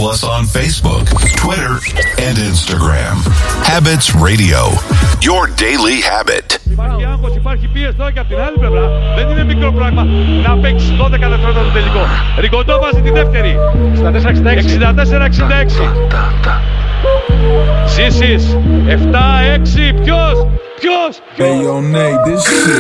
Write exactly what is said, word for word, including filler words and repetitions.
Follow us on Facebook, Twitter, and Instagram. Habits Radio, your daily habit. Υπάρχει άγχος, υπάρχει πίεση τώρα και από την άλλη πλευρά. Δεν είναι μικρό πράγμα να παίξει δώδεκα δευτερόλεπτα το τελικό. Ριγκοντό βάζει τη δεύτερη. εξήντα τέσσερα εξήντα έξι. Σίσις, επτά έξι. Ποιος, ποιος, ποιος. Hey, yo, Nate, this shit